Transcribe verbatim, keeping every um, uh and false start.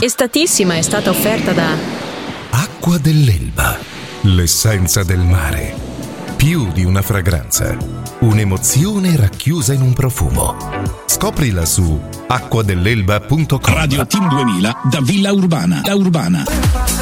Estatissima è stata offerta da Acqua dell'Elba, l'essenza del mare. Più di una fragranza, un'emozione racchiusa in un profumo. Scoprila su acqua dell'elba punto com. Radio Team duemila da Villa Urbana. Da Urbana.